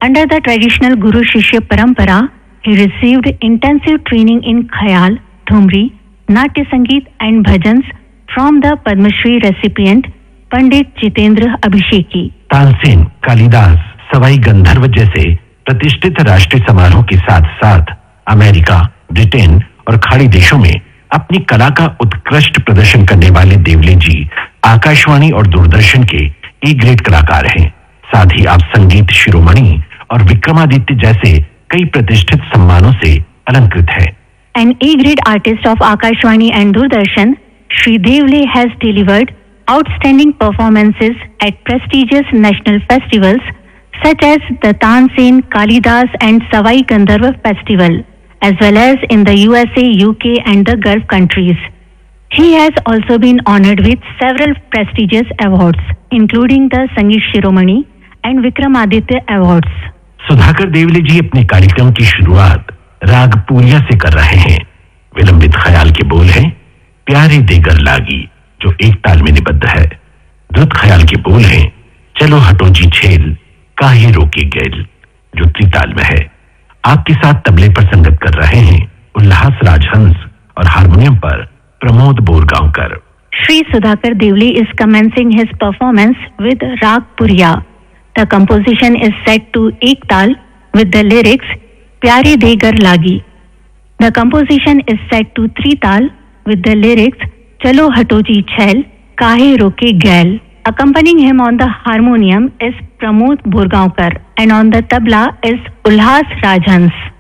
Under the traditional Guru Shishya Parampara, he received intensive training in Khayal, Thumri, Natya Sangeet and Bhajans from the Padma Shri recipient पंडित जितेंद्र अभिषेकी। तानसेन, कालिदास, सवाई गंधर्व जैसे प्रतिष्ठित राष्ट्रीय समारोह के साथ साथ America, Britain और खाड़ी देशों में अपनी कला का उत्कृष्ट प्रदर्शन करने वाले देवले जी आकाशवाणी और दूरदर्शन के ए ग्रेड कलाकार हैं। साथ ही आप संगीत शिरोमणि और विक्रमादित्य जैसे कई प्रतिष्ठित सम्मानों से अलंकृत है। An A-grade artist of Akashvani and Doordarshan, Shri Devle has delivered outstanding performances at prestigious national festivals such as the Tansen, Kalidas and Savai Gandharva Festival, as well as in the USA, UK and the Gulf countries. He has also been honored with several prestigious awards, including the Sangeet Shiromani and Vikramaditya Awards. Sudhakar देवले जी अपने कार्यक्रम की शुरुआत राग पूरिया से कर रहे हैं। विलंबित ख्याल के बोल हैं प्यारे देगर लागी, जो एक ताल में निबद्ध है। द्रुत ख्याल के बोल हैं चलो हटो जी छेल, काहे रोके गैल, जो त्रिताल में है। आपके साथ तबले पर संगत कर रहे हैं उल्लास राजहंस और हारमोनियम पर Pramod Borgaonkar. Shri Sudhakar Devle is commencing his performance with Rag Puriya. The composition is set to Ek Tal with the lyrics Pyare Degar Lagi. The composition is set to Tri Tal with the lyrics Chalo Hato Ji Chhel, Kahe Roke Gail. Accompanying him on the harmonium is Pramod Borgaonkar and on the tabla is Ulhas Rajhans.